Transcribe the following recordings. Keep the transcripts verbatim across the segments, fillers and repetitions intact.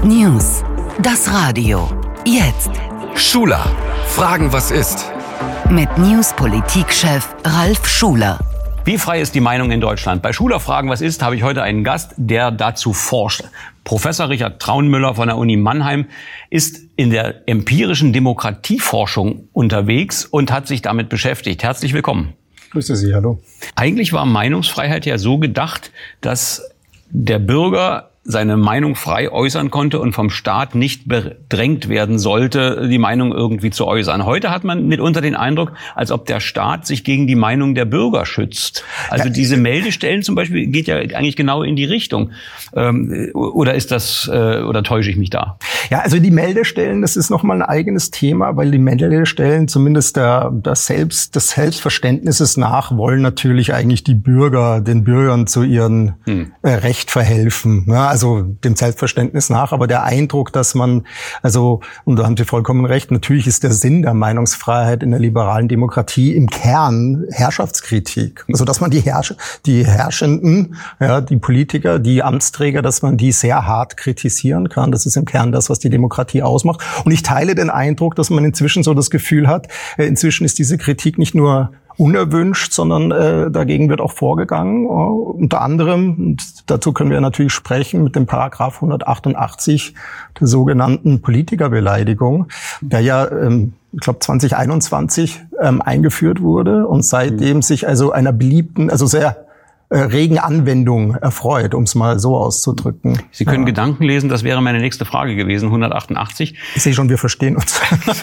News. Das Radio. Jetzt. Schuler. Fragen, was ist? Mit News-Politikchef Ralf Schuler. Wie frei ist die Meinung in Deutschland? Bei Schuler Fragen, was ist, habe ich heute einen Gast, der dazu forscht. Professor Richard Traunmüller von der Uni Mannheim ist in der empirischen Demokratieforschung unterwegs und hat sich damit beschäftigt. Herzlich willkommen. Grüße Sie, hallo. Eigentlich war Meinungsfreiheit ja so gedacht, dass der Bürger seine Meinung frei äußern konnte und vom Staat nicht bedrängt werden sollte, die Meinung irgendwie zu äußern. Heute hat man mitunter den Eindruck, als ob der Staat sich gegen die Meinung der Bürger schützt. Also ja, diese Meldestellen zum Beispiel geht ja eigentlich genau in die Richtung. Ähm, oder ist das, äh, oder täusche ich mich da? Ja, also die Meldestellen, das ist nochmal ein eigenes Thema, weil die Meldestellen zumindest der, das Selbst, des Selbstverständnisses nach wollen natürlich eigentlich die Bürger, den Bürgern zu ihrem hm. äh, Recht verhelfen. Ja, also dem Selbstverständnis nach, aber der Eindruck, dass man, also, und da haben Sie vollkommen recht, natürlich ist der Sinn der Meinungsfreiheit in der liberalen Demokratie im Kern Herrschaftskritik. Also, dass man die, Herrsch- die Herrschenden, ja, die Politiker, die Amtsträger, dass man die sehr hart kritisieren kann. Das ist im Kern das, was die Demokratie ausmacht. Und ich teile den Eindruck, dass man inzwischen so das Gefühl hat, äh, inzwischen ist diese Kritik nicht nur unerwünscht, sondern äh, dagegen wird auch vorgegangen. Äh, unter anderem, und dazu können wir natürlich sprechen, mit dem Paragraph hundertachtundachtzig der sogenannten Politikerbeleidigung, der ja, ähm, ich glaube, zwanzig einundzwanzig ähm, eingeführt wurde und seitdem mhm. sich also einer beliebten, also sehr Äh, regen Anwendung erfreut, um es mal so auszudrücken. Sie können ja. Gedanken lesen, das wäre meine nächste Frage gewesen, hundertachtundachtzig. Ich sehe schon, wir verstehen uns.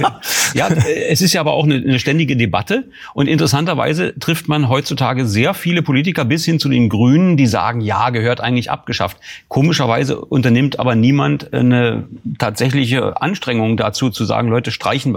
Ja, es ist ja aber auch eine, eine ständige Debatte und interessanterweise trifft man heutzutage sehr viele Politiker bis hin zu den Grünen, die sagen, ja, gehört eigentlich abgeschafft. Komischerweise unternimmt aber niemand eine tatsächliche Anstrengung dazu, zu sagen, Leute, streichen